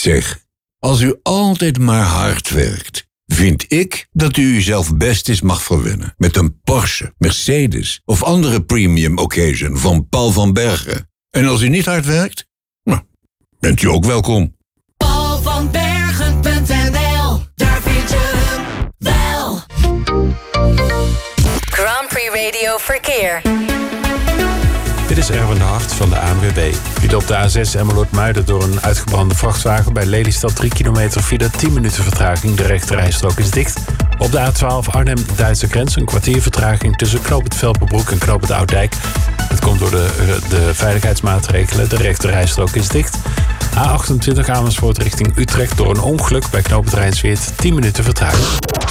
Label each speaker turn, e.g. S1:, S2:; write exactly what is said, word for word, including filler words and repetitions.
S1: Zeg, als u altijd maar hard werkt, vind ik dat u uzelf best eens mag verwennen met een Porsche, Mercedes of andere premium occasion van Paul van Bergen. En als u niet hard werkt, nou, bent u ook welkom.
S2: paul van bergen punt n l, daar vind je hem wel.
S3: Grand Prix Radio Verkeer.
S4: Dit is Erwin de Hart van de A N W B. File op de A zes Emmeloord-Muiden door een uitgebrande vrachtwagen. Bij Lelystad drie kilometer file, tien minuten vertraging. De rechterrijstrook is dicht. Op de A twaalf Arnhem-Duitse grens een kwartier vertraging tussen Knoop het Velperbroek en Knoop het Oudijk. Het komt door de, de veiligheidsmaatregelen. De rechterrijstrook is dicht. A achtentwintig Amersfoort richting Utrecht door een ongeluk bij Knoop het Rijnsweert. tien minuten vertraging.